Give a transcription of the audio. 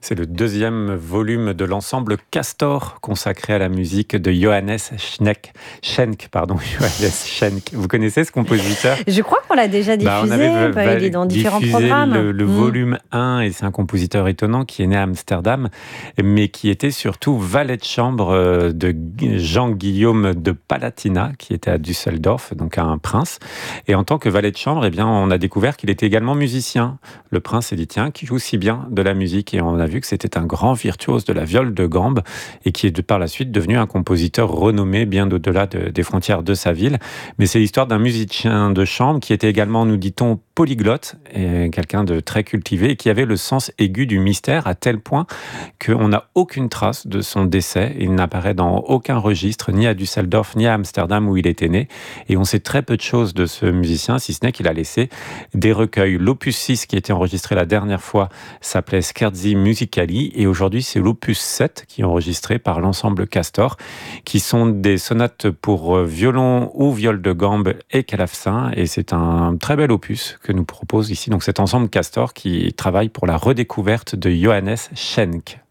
C'est le deuxième volume de l'ensemble Castor, consacré à la musique de Johannes Schenk. Johannes Schenk. Vous connaissez ce compositeur? Je crois qu'on l'a déjà diffusé, On avait il est dans différents diffusé programmes. le volume 1, et c'est un compositeur étonnant qui est né à Amsterdam, mais qui était surtout valet de chambre de Jean-Guillaume de Palatina, qui était à Düsseldorf, donc un prince. Et en tant que valet de chambre, on a découvert qu'il était également musicien. Le prince s'est dit, tiens, qui joue si bien de la musique? Et on a vu que c'était un grand virtuose de la viole de gambe et qui est par la suite devenu un compositeur renommé bien au-delà des frontières de sa ville. Mais c'est l'histoire d'un musicien de chambre qui était également, nous dit-on, polyglotte, et quelqu'un de très cultivé et qui avait le sens aigu du mystère à tel point qu'on n'a aucune trace de son décès. Il n'apparaît dans aucun registre, ni à Düsseldorf, ni à Amsterdam où il était né. Et on sait très peu de choses de ce musicien, si ce n'est qu'il a laissé des recueils. L'opus 6 qui a été enregistré la dernière fois s'appelait Scherzi Musicali, et aujourd'hui c'est l'opus 7 qui est enregistré par l'ensemble Castor, qui sont des sonates pour violon ou viole de gambe et clavecin, et c'est un très bel opus que nous propose ici donc cet ensemble Castor qui travaille pour la redécouverte de Johannes Schenk.